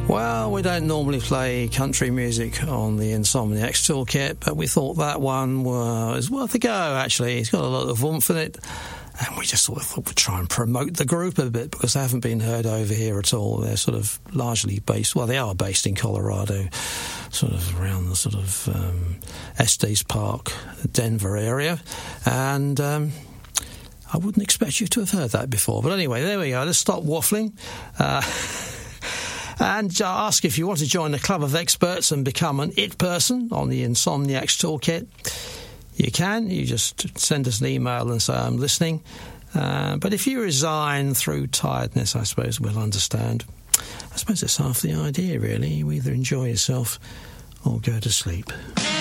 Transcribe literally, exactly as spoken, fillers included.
Well, we don't normally play country music on the Insomniacs Toolkit, but we thought that one was worth a go, actually. It's got a lot of oomph in it, and we just sort of thought we'd try and promote the group a bit, because they haven't been heard over here at all. They're sort of largely based, well, they are based in Colorado, sort of around the sort of um, Estes Park, Denver area, and um, I wouldn't expect you to have heard that before. But anyway, there we go. Let's stop waffling. Uh... And uh, ask if you want to join the club of experts and become an it person on the Insomniacs Toolkit. You can. You just send us an email and say, I'm listening. Uh, but if you resign through tiredness, I suppose we'll understand. I suppose that's half the idea, really. You either enjoy yourself or go to sleep.